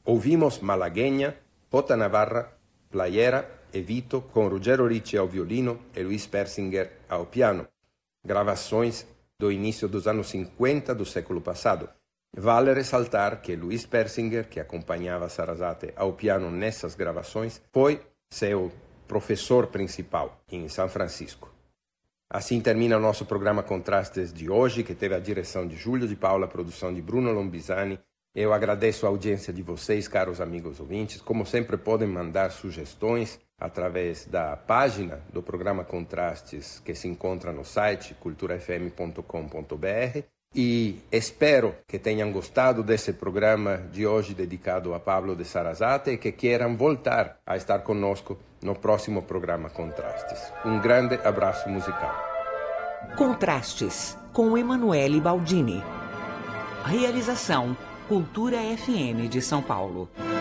Ouvimos Malagueña, Pota Navarra, Playera e Vito com Ruggero Ricci ao violino e Luiz Persinger ao piano. Gravações do início dos anos 50 do século passado. Vale ressaltar que Luiz Persinger, que acompanhava Sarasate ao piano nessas gravações, foi seu professor principal em São Francisco. Assim termina o nosso programa Contrastes de hoje, que teve a direção de Júlio de Paula, a produção de Bruno Lombisani. Eu agradeço a audiência de vocês, caros amigos ouvintes. Como sempre, podem mandar sugestões através da página do programa Contrastes, que se encontra no site culturafm.com.br. E espero que tenham gostado desse programa de hoje dedicado a Pablo de Sarasate e que queiram voltar a estar conosco no próximo programa Contrastes. Um grande abraço musical. Contrastes, com Emanuele Baldini. Realização Cultura FM de São Paulo.